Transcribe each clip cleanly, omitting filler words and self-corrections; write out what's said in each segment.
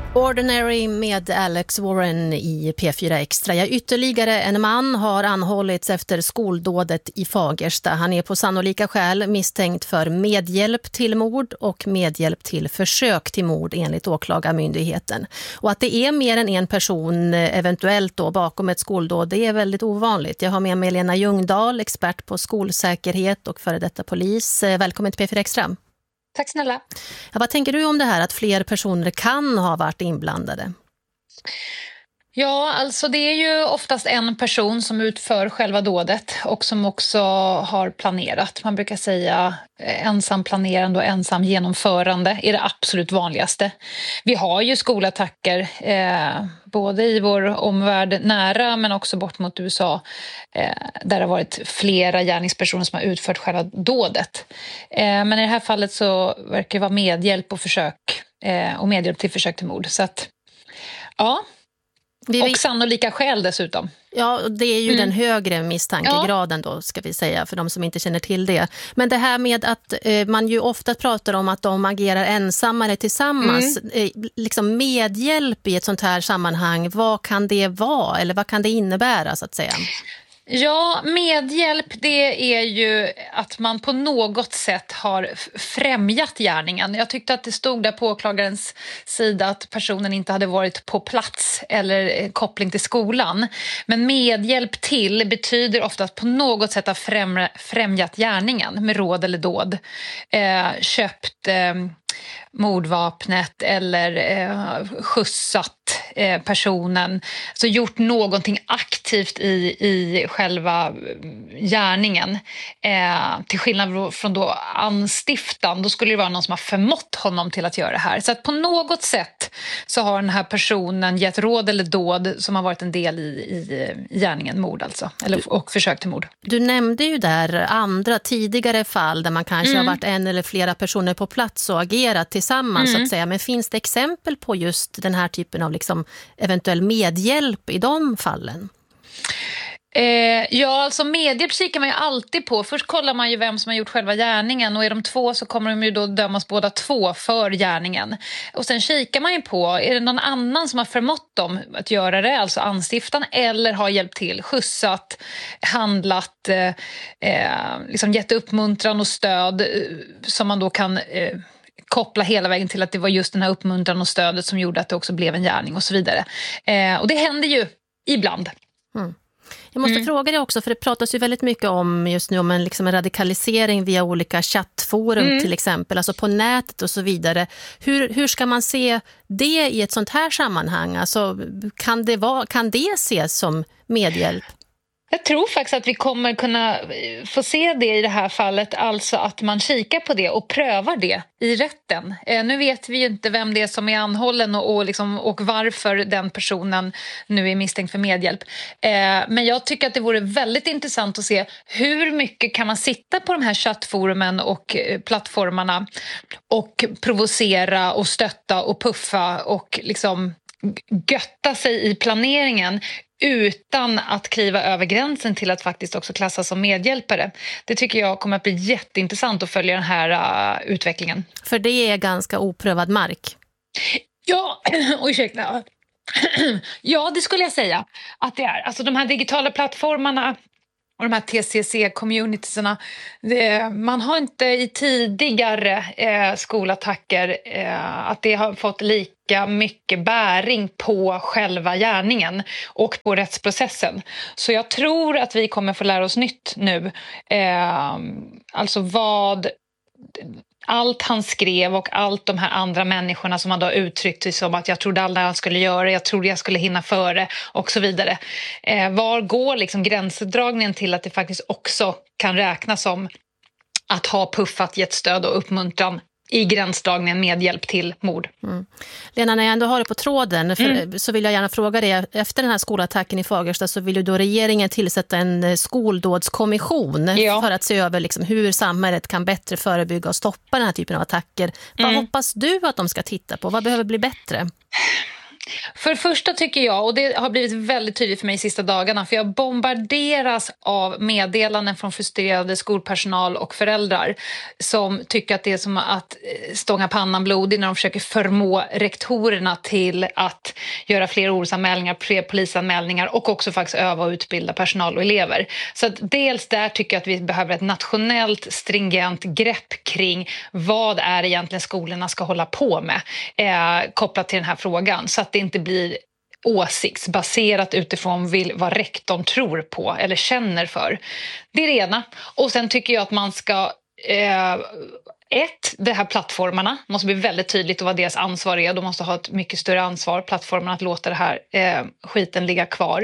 Ordinary med Alex Warren i P4 Extra. Ja, ytterligare en man har anhållits efter skoldådet i Fagersta. Han är på sannolika skäl misstänkt för medhjälp till mord och medhjälp till försök till mord enligt åklagarmyndigheten. Och att det är mer än en person eventuellt då bakom ett skoldåd, det är väldigt ovanligt. Jag har med mig Lena Ljungdahl, expert på skolsäkerhet och före detta polis. Välkommen till P4 Extra. Tack snälla. Ja, vad tänker du om det här att fler personer kan ha varit inblandade? Ja, alltså det är ju oftast en person som utför själva dådet och som också har planerat. Man brukar säga ensam planerande och ensam genomförande är det absolut vanligaste. Vi har ju skolattacker både i vår omvärld nära men också bort mot USA där det har varit flera gärningspersoner som har utfört själva dådet. Men i det här fallet så verkar det vara medhjälp och försök och medhjälp till försök till mord. Så att, ja. Och sannolika skäl dessutom. Ja, det är ju den högre misstankegraden då, ska vi säga, för de som inte känner till det. Men det här med att man ju ofta pratar om att de agerar ensamma eller tillsammans, liksom medhjälp i ett sånt här sammanhang, vad kan det vara eller vad kan det innebära så att säga? Ja, medhjälp det är ju att man på något sätt har främjat gärningen. Jag tyckte att det stod där på åklagarens sida att personen inte hade varit på plats eller koppling till skolan. Men medhjälp till betyder ofta att på något sätt ha främjat gärningen med råd eller dåd. Köpt mordvapnet eller skjutsat personen, så gjort någonting aktivt i själva gärningen. Till skillnad från då anstiftan, då skulle det vara någon som har förmått honom till att göra det här. Så att på något sätt så har den här personen gett råd eller dåd som har varit en del i gärningen mord alltså, och försök till mord. Du nämnde ju där andra tidigare fall där man kanske har varit en eller flera personer på plats och agerat tillsammans så att säga. Men finns det exempel på just den här typen av liksom eventuell medhjälp i de fallen? Ja, alltså medhjälp kikar man ju alltid på. Först kollar man ju vem som har gjort själva gärningen och är de två så kommer de ju då dömas båda två för gärningen. Och sen kikar man ju på, är det någon annan som har förmått dem att göra det, alltså anstiftan, eller har hjälpt till, skjutsat, handlat, liksom gett uppmuntran och stöd som man då kan koppla hela vägen till att det var just den här uppmuntran och stödet som gjorde att det också blev en gärning och så vidare. Och det händer ju ibland. Jag måste fråga dig också, för det pratas ju väldigt mycket om just nu om en radikalisering via olika chattforum till exempel, alltså på nätet och så vidare. Hur ska man se det i ett sånt här sammanhang? Alltså, kan det ses som medhjälp? Jag tror faktiskt att vi kommer kunna få se det i det här fallet, alltså att man kikar på det och prövar det i rätten. Nu vet vi ju inte vem det är som är anhållen och varför den personen nu är misstänkt för medhjälp. Men jag tycker att det vore väldigt intressant att se hur mycket kan man sitta på de här chattforumen och plattformarna och provocera och stötta och puffa och liksom götta sig i planeringen utan att kliva över gränsen till att faktiskt också klassas som medhjälpare. Det tycker jag kommer att bli jätteintressant att följa den här utvecklingen. För det är ganska oprövad mark. Ja, ursäkta. Ja, det skulle jag säga att det är. Alltså de här digitala plattformarna och de här TCC-communitiesarna, man har inte i tidigare skolattacker att det har fått lika mycket bäring på själva gärningen och på rättsprocessen. Så jag tror att vi kommer få lära oss nytt nu. Alltså vad allt han skrev och allt de här andra människorna som han då uttryckt sig som att jag trodde aldrig han skulle göra, jag trodde jag skulle hinna före och så vidare. Var går liksom gränsdragningen till att det faktiskt också kan räknas som att ha puffat, gett stöd och uppmuntran i gränsdragningen med hjälp till mord. Lena, när jag ändå har det på tråden så vill jag gärna fråga dig, efter den här skolattacken i Fagersta så vill ju då regeringen tillsätta en skoldådskommission för att se över hur samhället kan bättre förebygga och stoppa den här typen av attacker. Vad hoppas du att de ska titta på? Vad behöver bli bättre? För det första tycker jag, och det har blivit väldigt tydligt för mig de sista dagarna, för jag bombarderas av meddelanden från frustrerade skolpersonal och föräldrar som tycker att det är som att stånga pannan blodig när de försöker förmå rektorerna till att göra fler orosanmälningar, fler polisanmälningar och också faktiskt öva och utbilda personal och elever. Så att dels där tycker jag att vi behöver ett nationellt stringent grepp kring vad är egentligen skolorna ska hålla på med kopplat till den här frågan, så att det inte blir åsiktsbaserat utifrån vad rektorn tror på eller känner för. Det är det ena. Och sen tycker jag att man ska de här plattformarna måste bli väldigt tydligt och vad deras ansvar är. De måste ha ett mycket större ansvar, plattformarna, att låta det här skiten ligga kvar.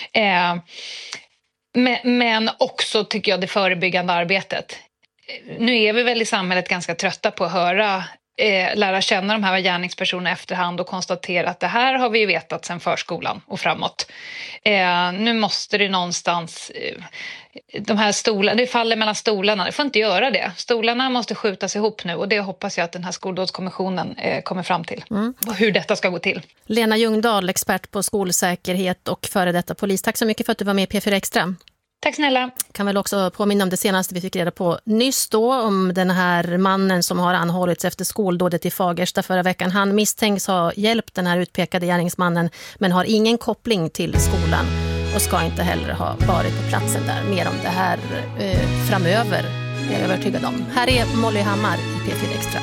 Men också tycker jag det förebyggande arbetet. Nu är vi väl i samhället ganska trötta på att lära känna de här gärningspersonerna efterhand och konstatera att det här har vi ju vetat sedan förskolan och framåt. Nu måste det någonstans, de här stolarna, det faller mellan stolarna, det får inte göra det. Stolarna måste skjutas ihop nu och det hoppas jag att den här skoldådskommissionen kommer fram till. Hur detta ska gå till. Lena Ljungdahl, expert på skolsäkerhet och före detta polis. Tack så mycket för att du var med i P4 Extra. Tack snälla. Kan väl också påminna om det senaste vi fick reda på nyss då, om den här mannen som har anhållits efter skoldådet i Fagersta förra veckan. Han misstänks ha hjälpt den här utpekade gärningsmannen men har ingen koppling till skolan och ska inte heller ha varit på platsen där. Mer om det här framöver är jag övertygad om. Här är Molly Hammar i P4 Extra.